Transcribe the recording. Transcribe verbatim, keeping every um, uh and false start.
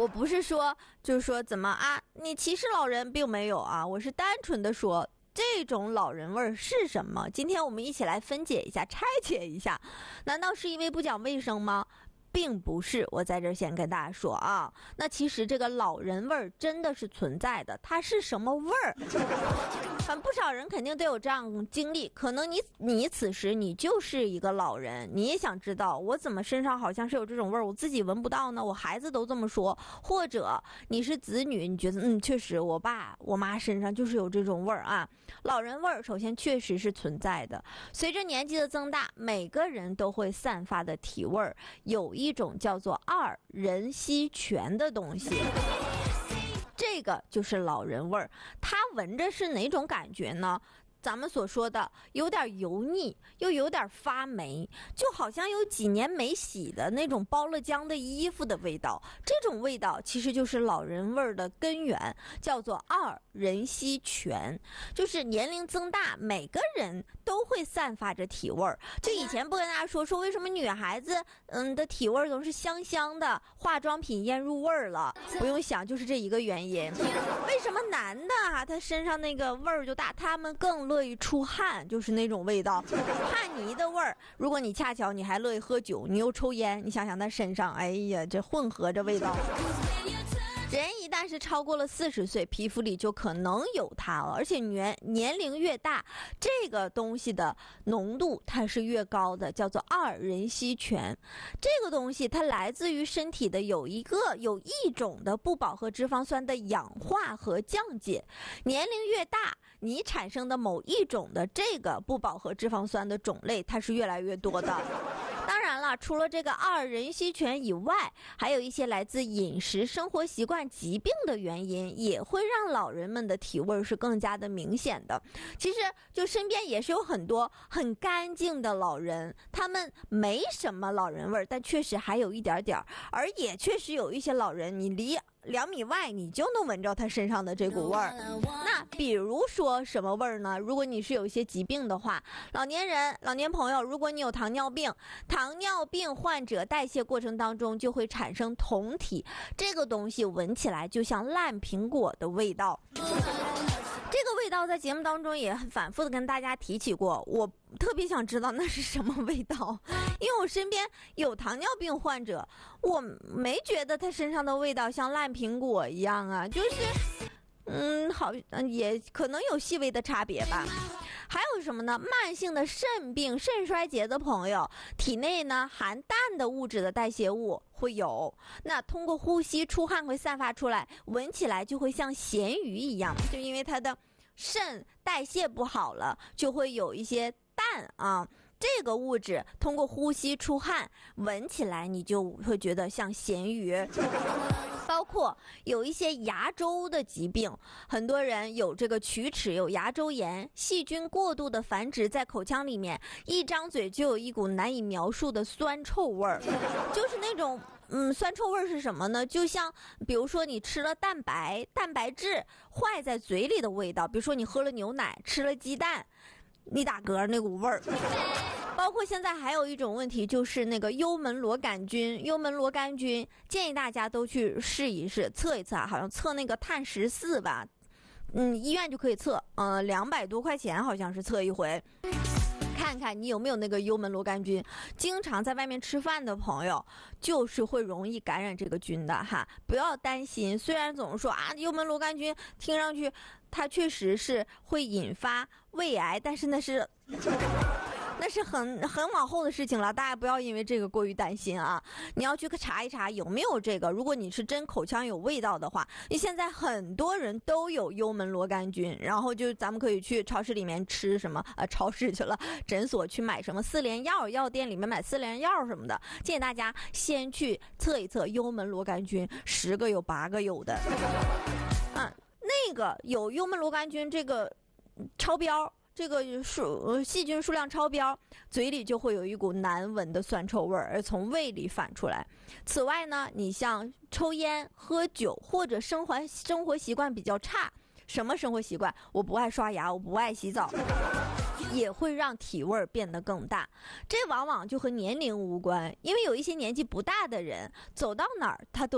我不是说就是说怎么啊，你歧视老人，并没有啊，我是单纯的说这种老人味儿是什么？今天我们一起来分解一下，拆解一下。难道是因为不讲卫生吗？并不是，我在这儿先跟大家说啊，那其实这个老人味儿真的是存在的，它是什么味儿？反正不少人肯定都有这样经历，可能你你此时你就是一个老人，你也想知道我怎么身上好像是有这种味儿，我自己闻不到呢？我孩子都这么说，或者你是子女，你觉得嗯，确实我爸我妈身上就是有这种味儿啊。老人味儿首先确实是存在的，随着年纪的增大，每个人都会散发的体味儿，有一种叫做二人烯醛的东西。这个就是老人味儿，它闻着是哪种感觉呢？咱们所说的有点油腻，又有点发霉，就好像有几年没洗的那种包了浆的衣服的味道。这种味道其实就是老人味儿的根源，叫做二人烯醛。就是年龄增大，每个人都会散发着体味儿。就以前不跟大家说说为什么女孩子嗯的体味儿总是香香的，化妆品腌入味儿了，不用想，就是这一个原因。为什么男的啊他身上那个味儿就大，他们更乐意出汗，就是那种味道，汗泥的味儿。如果你恰巧你还乐意喝酒，你又抽烟，你想想他身上，哎呀，这混合着味道。人一旦是超过了四十岁，皮肤里就可能有它了，而且年年龄越大，这个东西的浓度它是越高的，叫做二人烯醛。这个东西它来自于身体的有一个有一种的不饱和脂肪酸的氧化和降解。年龄越大，你产生的某一种的这个不饱和脂肪酸的种类，它是越来越多的。当然了，除了这个二人烯醛以外，还有一些来自饮食、生活习惯、疾病的原因，也会让老人们的体味是更加的明显的。其实就身边也是有很多很干净的老人，他们没什么老人味，但确实还有一点点，而也确实有一些老人，你离两米外你就能闻着他身上的这股味儿。那比如说什么味儿呢？如果你是有一些疾病的话，老年人、老年朋友，如果你有糖尿病，糖尿病患者代谢过程当中就会产生酮体，这个东西闻起来就像烂苹果的味道。这个味道在节目当中也很反复的跟大家提起过，我特别想知道那是什么味道，因为我身边有糖尿病患者，我没觉得他身上的味道像烂苹果一样啊，就是嗯，好，也可能有细微的差别吧。还有什么呢？慢性的肾病、肾衰竭的朋友，体内呢含氮的物质的代谢物会有，那通过呼吸出汗会散发出来，闻起来就会像咸鱼一样，就因为它的肾代谢不好了，就会有一些氮啊。这个物质通过呼吸出汗，闻起来你就会觉得像咸鱼。包括有一些牙周的疾病，很多人有这个龋齿，有牙周炎，细菌过度的繁殖在口腔里面，一张嘴就有一股难以描述的酸臭味儿，就是那种嗯，酸臭味儿是什么呢？就像比如说你吃了蛋白蛋白质坏在嘴里的味道，比如说你喝了牛奶，吃了鸡蛋，你打嗝那股味儿。包括现在还有一种问题，就是那个幽门螺杆菌，幽门螺杆菌建议大家都去试一试，测一测啊，好像测那个碳十四吧，嗯，医院就可以测，呃，两百多块钱好像是测一回。看看你有没有那个幽门螺杆菌，经常在外面吃饭的朋友，就是会容易感染这个菌的哈。不要担心，虽然总是说啊，幽门螺杆菌听上去它确实是会引发胃癌，但是那是那是很很往后的事情了，大家不要因为这个过于担心啊！你要去查一查有没有这个。如果你是真口腔有味道的话，你现在很多人都有幽门螺杆菌，然后就咱们可以去超市里面吃什么呃，超市去了，诊所去买什么四联药，药店里面买四联药什么的。建议大家先去测一测幽门螺杆菌，十个有八个有的。啊，那个有幽门螺杆菌这个超标。这个数细菌数量超标，嘴里就会有一股难闻的酸臭味儿，而从胃里反出来。此外呢，你像抽烟、喝酒或者生活生活习惯比较差，什么生活习惯？我不爱刷牙，我不爱洗澡，也会让体味变得更大。这往往就和年龄无关，因为有一些年纪不大的人，走到哪儿他都